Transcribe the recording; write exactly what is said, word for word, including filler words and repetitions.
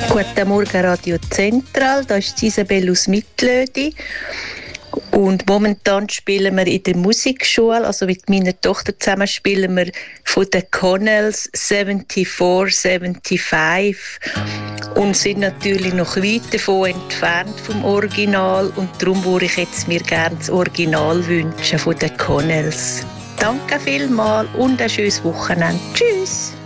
Guten Morgen, Radio Zentral. Da ist Isabel aus Mittlödi. Und momentan spielen wir in der Musikschule, also mit meiner Tochter zusammen, spielen wir von den Connells vierundsiebzig fünfundsiebzig und sind natürlich noch weit davon entfernt vom Original. Und darum würde ich jetzt mir gerne das Original wünschen von den Connells. Danke vielmals und ein schönes Wochenende. Tschüss!